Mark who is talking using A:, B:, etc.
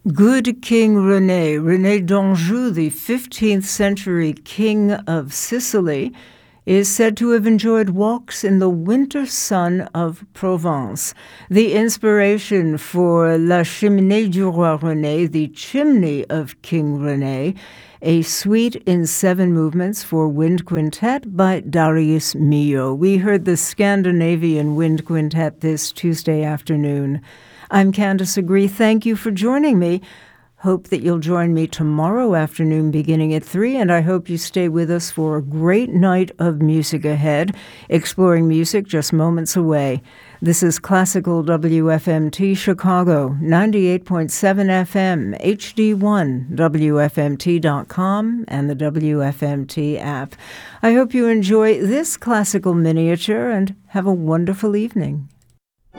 A: Good King René, René d'Anjou, the 15th century king of Sicily, is said to have enjoyed walks in the winter sun of Provence. The inspiration for La Cheminée du Roi René, the chimney of King René, a suite in 7 movements for wind quintet by Darius Milhaud. We heard the Scandinavian Wind Quintet this Tuesday afternoon. I'm Candice Agree. Thank you for joining me. Hope that you'll join me tomorrow afternoon beginning at 3, and I hope you stay with us for a great night of music ahead, exploring music just moments away. This is Classical WFMT Chicago, 98.7 FM, HD1, WFMT.com, and the WFMT app. I hope you enjoy this classical miniature and have a wonderful evening.